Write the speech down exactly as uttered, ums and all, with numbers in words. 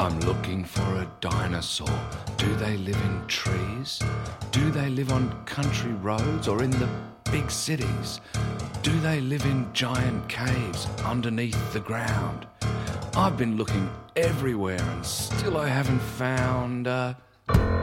I'm looking for a dinosaur. Do they live in trees? Do they live on country roads or in the big cities? Do they live in giant caves underneath the ground? I've been looking everywhere and still I haven't found a